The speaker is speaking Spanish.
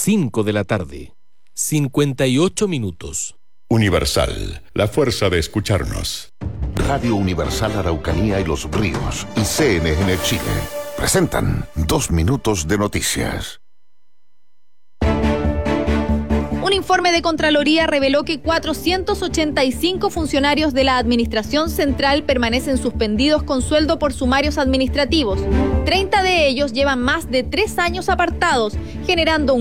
5 de la tarde. 58 minutos. Universal, la fuerza de escucharnos. Radio Universal Araucanía y Los Ríos y CNN Chile presentan 2 minutos de noticias. Un informe de Contraloría reveló que 485 funcionarios de la Administración Central permanecen suspendidos con sueldo por sumarios administrativos. 30 de ellos llevan más de 3 años apartados, generando un